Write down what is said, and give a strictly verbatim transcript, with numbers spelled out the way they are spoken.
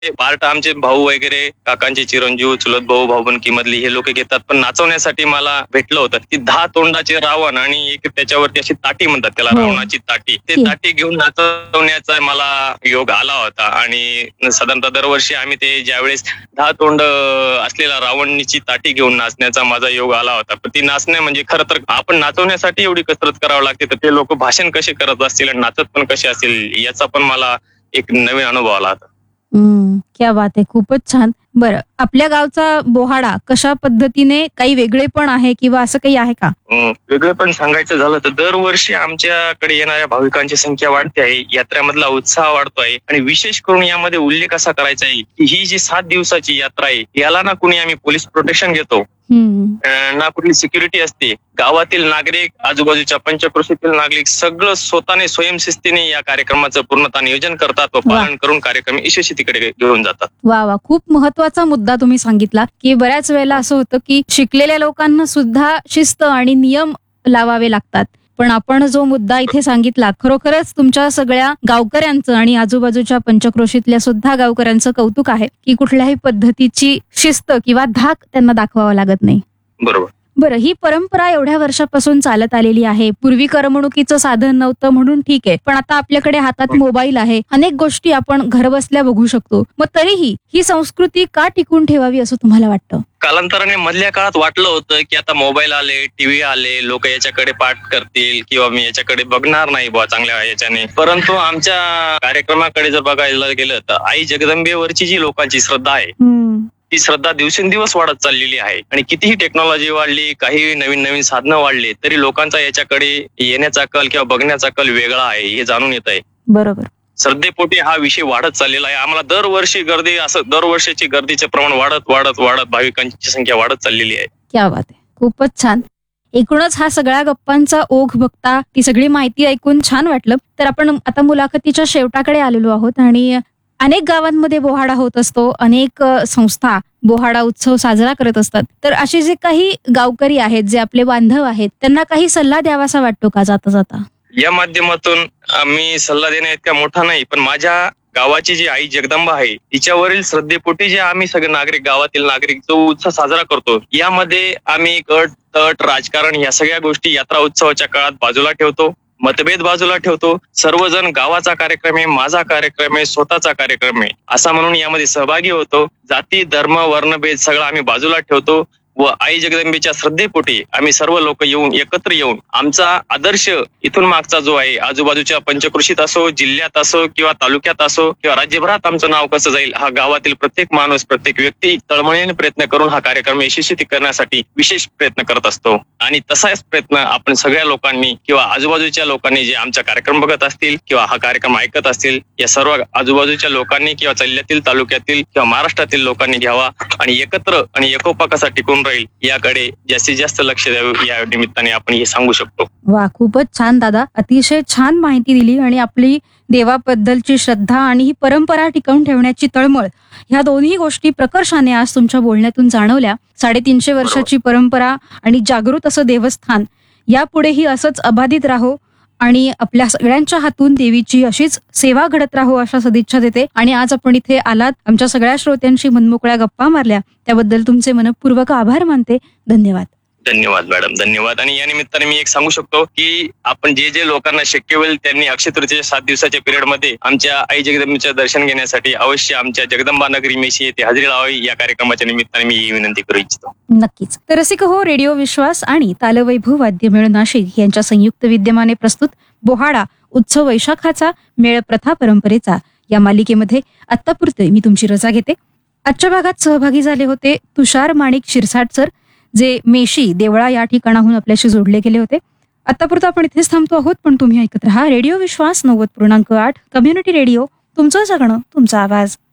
Part आमचे भाऊ वगैरे, काकांचे चिरंजीव, चुलत भाऊ, भाऊबंदकीमधली हे लोक घेतात. पण नाचवण्यासाठी मला भेटलं होतं की दहा तोंडाचे रावण आणि एक त्याच्यावरती अशी ताटी म्हणतात त्याला, हो. रावणाची ताटी. ते हं. ताटी घेऊन नाचवण्याचा मला योग आला होता आणि साधारणतः दरवर्षी आम्ही ते ज्यावेळेस दहा तोंड अं, असलेला रावणची ताटी घेऊन नाचण्याचा माझा योग आला होता. पण ती नाचणे म्हणजे खरं तर आपण नाचवण्यासाठी एवढी कसरत करावी लागते, तर ते लोक भाषण कसे करत असतील आणि नाचत पण कसे असतील याचा पण मला एक नवीन अनुभव आला होता. हम्म, क्या बात आहे, खूपच छान. बरं, आपल्या गावचा बोहाडा कशा पद्धतीने काही वेगळे पण आहे किंवा असं काही आहे का? अं, वेगळं पण सांगायचं झालं तर दरवर्षी आमच्याकडे येणाऱ्या भाविकांची संख्या वाढते आहे, यात्रेमधला उत्साह वाढतो आहे आणि विशेष करून यामध्ये उल्लेख असा करायचा आहे की ही जी सात दिवसाची यात्रा आहे याला ना कुणी आम्ही पोलीस प्रोटेक्शन घेतो, हम्म. अं, ना कुठली सिक्युरिटी असते. गावातील नागरिक, आजूबाजूच्या पंचक्रोशीतील नागरिक सगळं स्वतःने स्वयंशिस्तीने या कार्यक्रमाचं पूर्णतः नियोजन करतात व वा. पालन करून कार्यक्रम यशस्वीतेकडे घेऊन जातात. वा वा, खूप महत्वाचा मुद्दा तुम्ही सांगितला की बऱ्याच वेळेला असं होतं की शिकलेल्या लोकांना सुद्धा शिस्त आणि नियम लावावे लागतात. पण आपण जो मुद्दा इथे सांगितला, खरोखरच तुमच्या सगळ्या गावकऱ्यांचं आणि आजूबाजूच्या पंचक्रोशीतल्या सुद्धा गावकऱ्यांचं कौतुक आहे की कुठल्याही पद्धतीची शिस्त किंवा धाक त्यांना दाखवावा लागत नाही. बरोबर. बरं, ही परंपरा एवढ्या वर्षापासून चालत आलेली आहे. पूर्वी करमणुकीचं साधन नव्हतं म्हणून ठीक आहे, पण आता आपल्याकडे हातात मोबाईल आहे, अनेक गोष्टी आपण घरबसल्या बघू शकतो. मग तरीही ही संस्कृती का टिकून ठेवावी असं तुम्हाला वाटतं? कालांतराने मधल्या काळात वाटलं होतं की आता मोबाईल आले, टीव्ही आले, लोक याच्याकडे पाठ करतील किंवा मी याच्याकडे बघणार नाही बुवा चांगल्या याच्याने. परंतु आमच्या कार्यक्रमाकडे जर बघायला गेलं तर आई जगदंबेवरची जी लोकांची श्रद्धा आहे हम्म. ती श्रद्धा दिवसेंदिवस वाढत चाललेली आहे आणि कितीही टेक्नॉलॉजी वाढली, काही नवीन नवीन साधनं वाढली, तरी लोकांचा याच्याकडे येण्याचा कल किंवा बघण्याचा कल वेगळा आहे हे जाणून येत आहे. बरोबर. श्रद्धेपोटी हा विषय वाढत चाललेला आहे. आम्हाला दरवर्षी गर्दी, असं दरवर्षीची गर्दीचे प्रमाण वाढत वाढत वाढत भाविकांची संख्या वाढत चाललेली आहे. क्या बात आहे, खूपच छान. एकूणच हा सगळ्या गप्पांचा ओघ बघता, ती सगळी माहिती ऐकून छान वाटलं. तर आपण आता मुलाखतीच्या शेवटाकडे आलेलो आहोत आणि अनेक गावांमध्ये बोहाडा होत असतो, अनेक अ, संस्था बोहाडा उत्सव साजरा करत असतात. तर असे जे काही गावकरी आहेत, जे आपले बांधव आहेत, त्यांना काही सल्ला द्यावासा वाटतो का जाता जाता? या माध्यमातून आम्ही सल्ला देण्या इतका मोठा नाही, पण माझ्या गावाची जी आई जगदंबा आहे तिच्यावरील श्रद्धेपोटी जे आम्ही सगळे नागरिक, गावातील नागरिक जो उत्सव साजरा करतो, यामध्ये आम्ही गट तट राजकारण या सगळ्या गोष्टी यात्रा उत्सवाच्या काळात बाजूला ठेवतो, मतभेद बाजूला ठेवतो. सर्वजण गावाचा कार्यक्रम आहे, माझा कार्यक्रम आहे, स्वतःचा कार्यक्रम आहे असा म्हणून यामध्ये सहभागी होतो. जाती धर्म वर्णभेद सगळं आम्ही बाजूला ठेवतो व आई जगदंबेच्या श्रद्धेपोटी आम्ही सर्व लोक येऊन एकत्र येऊन आमचा आदर्श इथून मागचा जो आहे, आजूबाजूच्या पंचक्रोशीत असो, जिल्ह्यात असो किंवा तालुक्यात असो किंवा राज्यभरात आमचं नाव कसं जाईल, हा गावातील प्रत्येक माणूस, प्रत्येक व्यक्ती तळमळीने प्रयत्न करून हा कार्यक्रम यशस्वी करण्यासाठी विशेष प्रयत्न करत असतो. आणि तसाच प्रयत्न आपण सगळ्या लोकांनी किंवा आजूबाजूच्या लोकांनी जे आमचा कार्यक्रम बघत असतील किंवा हा कार्यक्रम ऐकत असतील, या सर्व आजूबाजूच्या लोकांनी किंवा जिल्ह्यातील, तालुक्यातील किंवा महाराष्ट्रातील लोकांनी घ्यावा आणि एकत्र आणि एकोपा कसा टिकून राहील याकडे जास्तीत जास्त लक्ष द्यावे, या निमित्ताने आपण हे सांगू शकतो. वा, खूपच छान दादा, अतिशय छान माहिती दिली आणि आपली देवाबद्दलची श्रद्धा आणि ही परंपरा टिकवून ठेवण्याची तळमळ, ह्या दोन्ही गोष्टी प्रकर्षाने आज तुमच्या बोलण्यातून जाणवल्या. साडेतीनशे वर्षाची परंपरा आणि जागृत असं देवस्थान यापुढेही असंच अबाधित राहो आणि आपल्या सगळ्यांच्या हातून देवीची अशीच सेवा घडत राहो अशा सदिच्छा देते. आणि आज आपण इथे आलात, आमच्या सगळ्या श्रोत्यांशी मनमोकळ्या गप्पा मारल्या, त्याबद्दल तुमचे मनपूर्वक आभार मानते. धन्यवाद. धन्यवाद मॅडम, धन्यवाद. आणि या निमित्ताने मी एक सांगू शकतो की आपण जे जे लोकांना शक्य होईल त्यांनी अक्षय तृतीयेच्या सात दिवसाच्या पिरियड मध्ये आमच्या आई जगदंबेचं दर्शन घेण्यासाठी अवश्य आमच्या जगदंबा नगरी मेशी येथे हजेरी लावावी, या कार्यक्रमाच्या निमित्ताने मी ही विनंती करू इच्छितो. नक्कीच. तर रसिक हो, रेडिओ विश्वास आणि तालवैभव वाद्यमेळ नाशिक यांच्या संयुक्त विद्यमाने प्रस्तुत बोहाडा उत्सव वैशाखाचा मेळ प्रथा परंपरेचा या मालिकेमध्ये आत्तापुरते मी तुमची रजा घेते. आजच्या भागात सहभागी झाले होते तुषार माणिक शिरसाट सर, जे मेशी देवळा या ठिकाणाहून आपल्याशी जोडले गेले होते. आतापुरतं आपण इथेच थांबतो आहोत, पण तुम्ही ऐकत रहा रेडिओ विश्वास नव्वद पूर्णांक आठ कम्युनिटी रेडिओ, तुमचं जगणं तुमचा आवाज.